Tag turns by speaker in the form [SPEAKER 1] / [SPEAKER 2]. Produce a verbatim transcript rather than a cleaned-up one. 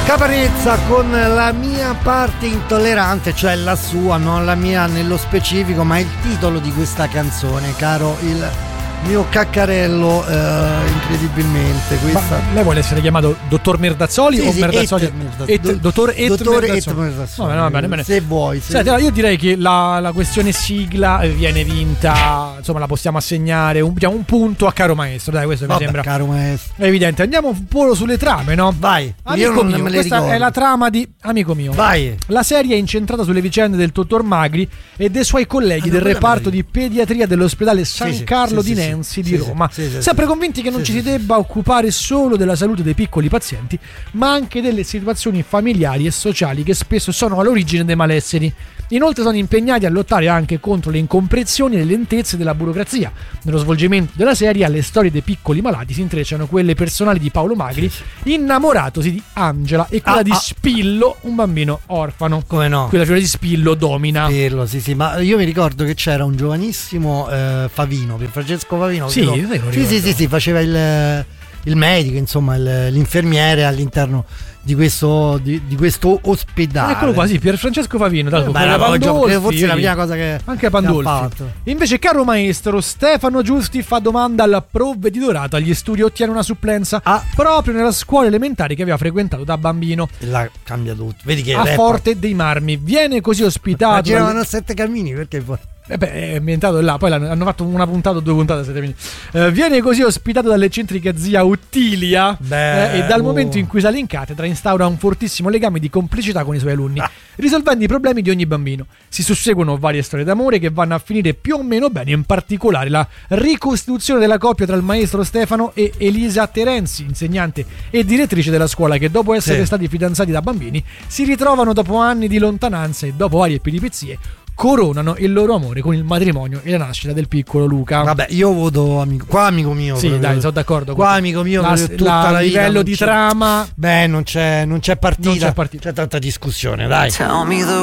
[SPEAKER 1] Caparezza con La mia parte intollerante, cioè la sua, non la mia nello specifico, ma il titolo di questa canzone, caro il mio caccarello, eh, incredibilmente questa.
[SPEAKER 2] Ma lei vuole essere chiamato dottor Merdazzoli
[SPEAKER 1] sì,
[SPEAKER 2] o
[SPEAKER 1] sì,
[SPEAKER 2] Merdazzoli?
[SPEAKER 1] Et Merdazzoli.
[SPEAKER 2] Et, dottor Et
[SPEAKER 1] Dottor
[SPEAKER 2] Merdazzoli.
[SPEAKER 1] Et Merdazzoli.
[SPEAKER 2] No, no, bene, bene.
[SPEAKER 1] Se vuoi. Se
[SPEAKER 2] Senti, io direi che la, la questione sigla viene vinta, insomma la possiamo assegnare un, diciamo, un punto a caro maestro, dai, questo mi
[SPEAKER 1] Vabbè,
[SPEAKER 2] sembra
[SPEAKER 1] caro maestro.
[SPEAKER 2] è evidente. Andiamo un po' sulle trame, no?
[SPEAKER 1] Vai,
[SPEAKER 2] amico
[SPEAKER 1] io non
[SPEAKER 2] mio,
[SPEAKER 1] me le
[SPEAKER 2] questa
[SPEAKER 1] ricordo.
[SPEAKER 2] è la trama di Amico mio.
[SPEAKER 1] Vai.
[SPEAKER 2] La serie è incentrata sulle vicende del dottor Magri e dei suoi colleghi
[SPEAKER 1] Ah,
[SPEAKER 2] del
[SPEAKER 1] no,
[SPEAKER 2] reparto
[SPEAKER 1] me la-
[SPEAKER 2] di pediatria dell'ospedale San
[SPEAKER 1] Sì, sì,
[SPEAKER 2] Carlo
[SPEAKER 1] sì,
[SPEAKER 2] di
[SPEAKER 1] sì,
[SPEAKER 2] Nenzi
[SPEAKER 1] sì,
[SPEAKER 2] di
[SPEAKER 1] sì,
[SPEAKER 2] Roma,
[SPEAKER 1] sì, sì,
[SPEAKER 2] sempre
[SPEAKER 1] sì.
[SPEAKER 2] convinti che non
[SPEAKER 1] Sì,
[SPEAKER 2] ci
[SPEAKER 1] sì.
[SPEAKER 2] si debba occupare solo della salute dei piccoli pazienti, ma anche delle situazioni familiari e sociali che spesso sono all'origine dei malesseri. Inoltre sono impegnati a lottare anche contro le incomprensioni e le lentezze della burocrazia. Nello svolgimento della serie alle storie dei piccoli malati si intrecciano quelle personali di Paolo Magri, innamoratosi di Angela, e quella
[SPEAKER 1] Ah,
[SPEAKER 2] di
[SPEAKER 1] ah.
[SPEAKER 2] Spillo, un bambino orfano.
[SPEAKER 1] Come no?
[SPEAKER 2] Quella figura di Spillo domina.
[SPEAKER 1] Pirlo, sì, sì, ma io mi ricordo che c'era un giovanissimo eh, Favino, Francesco Favino.
[SPEAKER 2] Sì,
[SPEAKER 1] che lo-
[SPEAKER 2] sì, lo
[SPEAKER 1] sì,
[SPEAKER 2] ricordo.
[SPEAKER 1] sì, sì, sì, faceva il, il medico, insomma, il- l'infermiere all'interno di questo, di, di questo ospedale.
[SPEAKER 2] Eccolo qua, sì, Pier Francesco Favino, dato
[SPEAKER 1] Ma
[SPEAKER 2] con
[SPEAKER 1] era
[SPEAKER 2] la
[SPEAKER 1] oggi-
[SPEAKER 2] Pandolfi,
[SPEAKER 1] forse è la
[SPEAKER 2] vedi?
[SPEAKER 1] prima cosa che
[SPEAKER 2] Anche
[SPEAKER 1] che ha
[SPEAKER 2] Pandolfi.
[SPEAKER 1] fatto.
[SPEAKER 2] Invece, caro maestro, Stefano Giusti fa domanda al provveditorato agli studi e ottiene una supplenza
[SPEAKER 1] Ah.
[SPEAKER 2] proprio nella scuola elementare che aveva frequentato da bambino
[SPEAKER 1] E là cambia tutto. Vedi che
[SPEAKER 2] a
[SPEAKER 1] rapper-
[SPEAKER 2] Forte dei Marmi. Viene così
[SPEAKER 1] Ma
[SPEAKER 2] ospitato
[SPEAKER 1] giravano
[SPEAKER 2] dalle-
[SPEAKER 1] a Sette Cammini, perché poi
[SPEAKER 2] Eh beh, è ambientato là, poi l'hanno- hanno fatto una puntata o due puntate, sette minuti. Eh, viene così ospitato dall'eccentrica zia Uttilia,
[SPEAKER 1] Beh,
[SPEAKER 2] eh, e dal
[SPEAKER 1] oh.
[SPEAKER 2] momento in cui sale in cattedra instaura un fortissimo legame di complicità con i suoi alunni,
[SPEAKER 1] Ah.
[SPEAKER 2] risolvendo i problemi di ogni bambino. Si susseguono varie storie d'amore che vanno a finire più o meno bene, in particolare la ricostituzione della coppia tra il maestro Stefano e Elisa Terenzi, insegnante e direttrice della scuola, che dopo essere
[SPEAKER 1] Sì.
[SPEAKER 2] stati fidanzati da bambini si ritrovano dopo anni di lontananza e dopo varie peripezie coronano il loro amore con il matrimonio e la nascita del piccolo Luca.
[SPEAKER 1] vabbè, io voto amico. Qua amico mio.
[SPEAKER 2] Sì,
[SPEAKER 1] proprio.
[SPEAKER 2] dai, sono d'accordo.
[SPEAKER 1] Qua
[SPEAKER 2] con te.
[SPEAKER 1] amico mio,
[SPEAKER 2] La-
[SPEAKER 1] proprio tutta
[SPEAKER 2] la-
[SPEAKER 1] la,
[SPEAKER 2] a
[SPEAKER 1] vita,
[SPEAKER 2] livello
[SPEAKER 1] non
[SPEAKER 2] di
[SPEAKER 1] c'è-
[SPEAKER 2] trama,
[SPEAKER 1] Beh, non c'è, non c'è partita.
[SPEAKER 2] Non c'è partita.
[SPEAKER 1] C'è tanta discussione, dai.
[SPEAKER 3] Tell me the